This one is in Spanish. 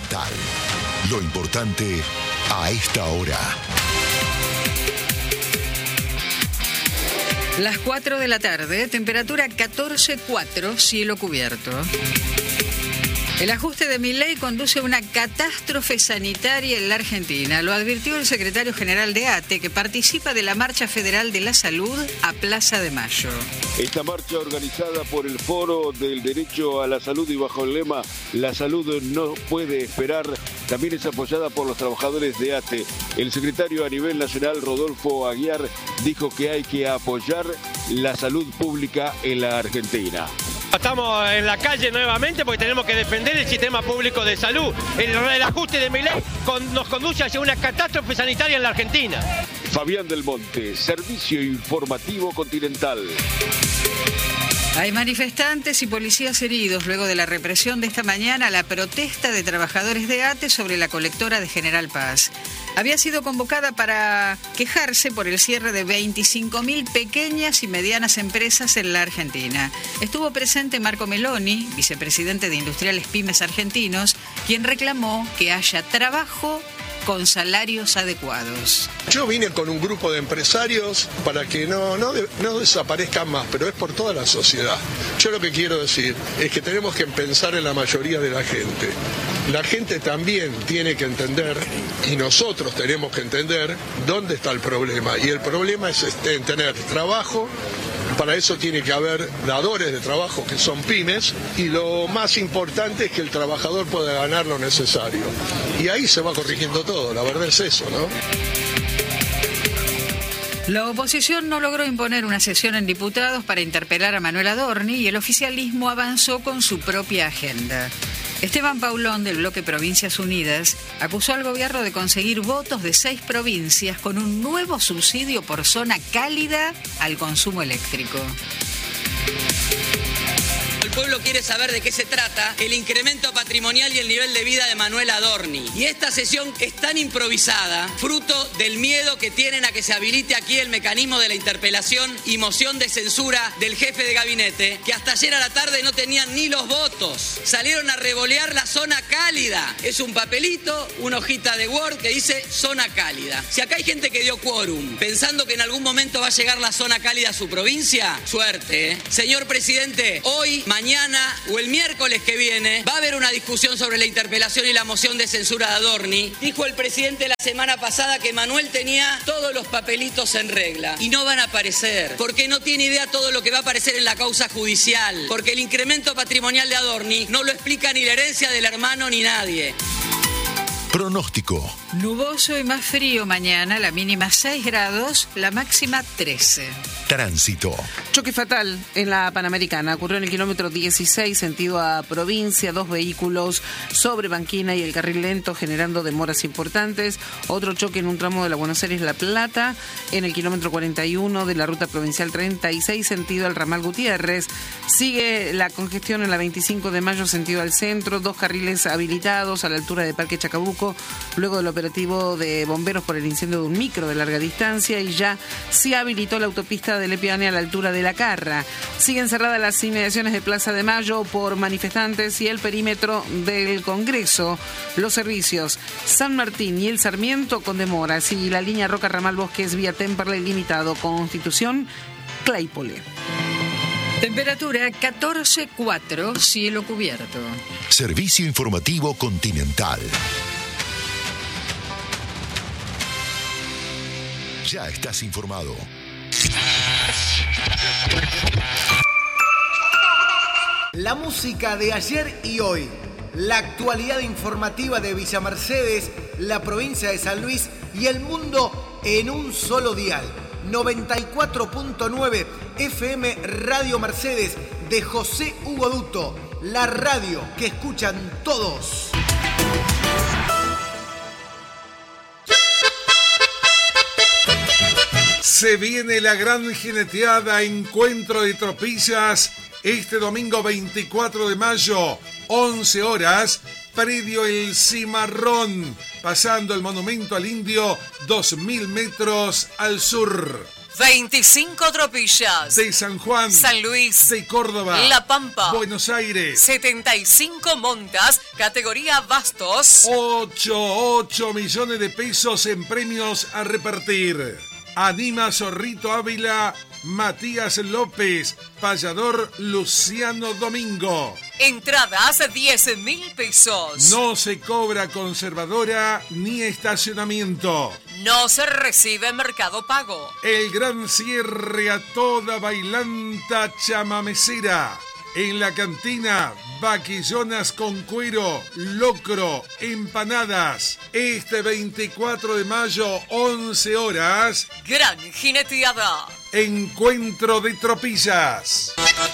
Continental. Lo importante a esta hora. Las 4 de la tarde, temperatura 14,4, cielo cubierto. El ajuste de Milei conduce a una catástrofe sanitaria en la Argentina. Lo advirtió el secretario general de ATE, que participa de la Marcha Federal de la Salud a Plaza de Mayo. Esta marcha, organizada por el Foro del Derecho a la Salud y bajo el lema "La salud no puede esperar", también es apoyada por los trabajadores de ATE. El secretario a nivel nacional, Rodolfo Aguiar, dijo que hay que apoyar la salud pública en la Argentina. Estamos en la calle nuevamente porque tenemos que defender el sistema público de salud. El ajuste de Milei nos conduce hacia una catástrofe sanitaria en la Argentina. Fabián del Monte, Servicio Informativo Continental. Hay manifestantes y policías heridos luego de la represión de esta mañana a la protesta de trabajadores de ATE sobre la colectora de General Paz. Había sido convocada para quejarse por el cierre de 25.000 pequeñas y medianas empresas en la Argentina. Estuvo presente Marco Meloni, vicepresidente de Industriales Pymes Argentinos, quien reclamó que haya trabajo con salarios adecuados. Yo vine con un grupo de empresarios para que no desaparezcan más, pero es por toda la sociedad. Yo lo que quiero decir es que tenemos que pensar en la mayoría de la gente. La gente también tiene que entender, y nosotros tenemos que entender, dónde está el problema. Y el problema es en tener trabajo. Para eso tiene que haber dadores de trabajo, que son pymes, y lo más importante es que el trabajador pueda ganar lo necesario. Y ahí se va corrigiendo todo, la verdad es eso, ¿no? La oposición no logró imponer una sesión en diputados para interpelar a Manuel Adorni y el oficialismo avanzó con su propia agenda. Esteban Paulón, del bloque Provincias Unidas, acusó al gobierno de conseguir votos de 6 provincias con un nuevo subsidio por zona cálida al consumo eléctrico. El pueblo quiere saber de qué se trata el incremento patrimonial y el nivel de vida de Manuel Adorni. Y esta sesión es tan improvisada, fruto del miedo que tienen a que se habilite aquí el mecanismo de la interpelación y moción de censura del jefe de gabinete, que hasta ayer a la tarde no tenían ni los votos. Salieron a revolear la zona cálida. Es un papelito, una hojita de Word que dice zona cálida. Si acá hay gente que dio quórum, pensando que en algún momento va a llegar la zona cálida a su provincia, suerte, ¿eh? Señor presidente, hoy, mañana o el miércoles que viene va a haber una discusión sobre la interpelación y la moción de censura de Adorni. Dijo el presidente la semana pasada que Manuel tenía todos los papelitos en regla y no van a aparecer porque no tiene idea todo lo que va a aparecer en la causa judicial, porque el incremento patrimonial de Adorni no lo explica ni la herencia del hermano ni nadie. Pronóstico. Nuboso y más frío mañana, la mínima 6 grados, la máxima 13. Tránsito. Choque fatal en la Panamericana. Ocurrió en el kilómetro 16, sentido a provincia. 2 vehículos sobre banquina y el carril lento, generando demoras importantes. Otro choque en un tramo de la Buenos Aires-La Plata, en el kilómetro 41 de la ruta provincial 36, sentido al ramal Gutiérrez. Sigue la congestión en la 25 de mayo, sentido al centro. 2 carriles habilitados a la altura de Parque Chacabuco, luego del operativo de bomberos por el incendio de un micro de larga distancia, y ya se habilitó la autopista de Lepiane a la altura de La Carra. Siguen cerradas las inmediaciones de Plaza de Mayo por manifestantes y el perímetro del Congreso. Los servicios San Martín y el Sarmiento con demoras, y la línea Roca Ramal Bosques vía Temperley limitado, Constitución, Claypole. Temperatura 14,4, cielo cubierto. Servicio Informativo Continental. Ya estás informado. La música de ayer y hoy. La actualidad informativa de Villa Mercedes, la provincia de San Luis y el mundo en un solo dial. 94.9 FM Radio Mercedes de José Hugo Duto. La radio que escuchan todos. Se viene la gran jineteada Encuentro de Tropillas este domingo 24 de mayo, 11 horas, predio El Cimarrón, pasando el Monumento al Indio, 2.000 metros al sur. 25 Tropillas. De San Juan. San Luis. De Córdoba. La Pampa. Buenos Aires. 75 montas, categoría bastos. 8 millones de pesos en premios a repartir. Anima Zorrito Ávila, Matías López, payador Luciano Domingo. Entradas 10.000 pesos. No se cobra conservadora ni estacionamiento. No se recibe Mercado Pago. El gran cierre a toda bailanta chamamecera. En la cantina, vaquillonas con cuero, locro, empanadas. Este 24 de mayo, 11 horas. Gran jineteada. Encuentro de Tropillas.